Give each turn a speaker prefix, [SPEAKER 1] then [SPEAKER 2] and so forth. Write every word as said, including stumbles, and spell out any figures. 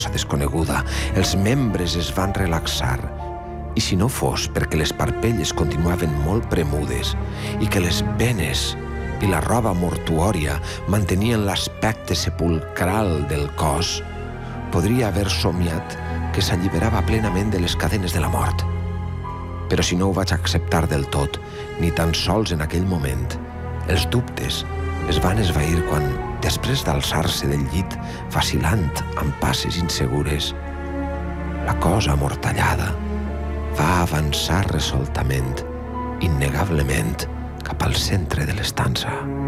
[SPEAKER 1] desconeguda, els membres es van relaxar, i si no fos perquè les parpelles continuaven molt premudes i que les venes i la roba mortuòria mantenien l'aspecte sepulcral del cos, podria haver somiat que s'alliberava plenament de les cadenes de la mort. Però si no ho vaig acceptar del tot, ni tan sols en aquell moment, els dubtes es van esvair quan, després d'alçar-se del llit, vacil·lant amb passes insegures, la cosa amortallada va avançar resoltament, innegablement, cap al centre de l'estança.